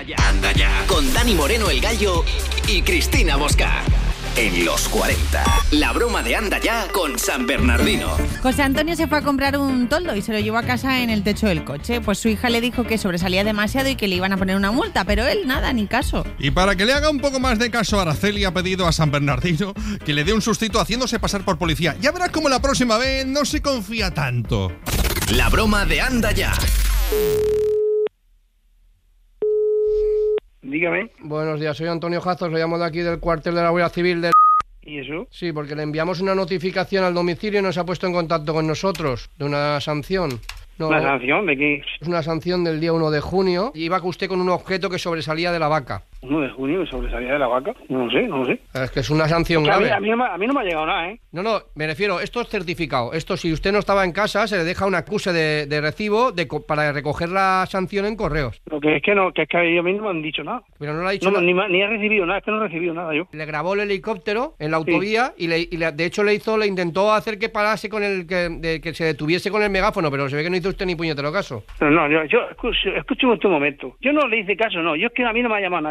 Anda ya. Con Dani Moreno el Gallo y Cristina Bosca. En los 40. La broma de Anda ya con San Bernardino. José Antonio se fue a comprar un toldo y se lo llevó a casa en el techo del coche. Pues su hija le dijo que sobresalía demasiado y que le iban a poner una multa, pero él nada, ni caso. Y para que le haga un poco más de caso, Araceli ha pedido a San Bernardino que le dé un sustito haciéndose pasar por policía. Ya verás cómo la próxima vez no se confía tanto. La broma de Anda ya. Dígame. Buenos días, soy Antonio Jazos, lo llamo de aquí del cuartel de la Guardia Civil del... ¿Y eso? Sí, porque le enviamos una notificación al domicilio y no se ha puesto en contacto con nosotros de una sanción. No, ¿Una sanción de qué? es una sanción del día 1 de junio y iba usted con un objeto que sobresalía de la vaca. 1 de junio que sobresalía de la vaca. No lo sé. Es que es una sanción O sea, grave. a mí no me ha llegado nada, ¿eh? No, me refiero, esto es certificado. Esto, si usted no estaba en casa, se le deja un acuse de recibo para recoger la sanción en correos. Lo que es que no, que es que a mí no me han dicho nada. Pero no le ha dicho No, nada. ni he recibido nada, es que no he recibido nada yo. Le grabó el helicóptero en la autovía y de hecho le intentó hacer que parase con que se detuviese con el megáfono, pero se ve que no hizo usted ni puñetero caso. Pero no, yo escúcheme usted un momento. Yo no le hice caso, no. Yo es que a mí no me ha llamado